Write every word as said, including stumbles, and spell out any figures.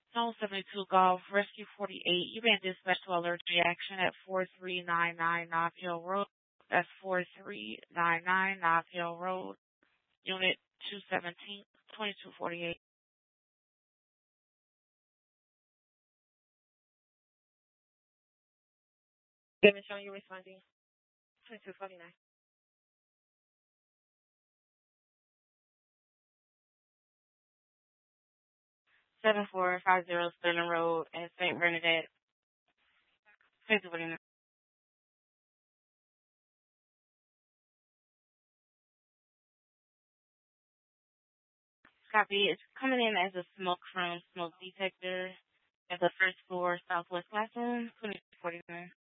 Zone seventy-two Golf, Rescue forty-eight. You've been dispatched to alert reaction at four three nine nine Knob Hill Road. That's four three nine nine Knob Hill Road, Unit two seventeen, twenty-two forty-eight. Given showing you responding. twenty-two forty-nine. seven four five zero Sterling Road in Saint Bernadette. twenty-two forty-nine. Copy. It's coming in as a smoke from smoke detector at the first floor southwest classroom, twenty-two forty-nine.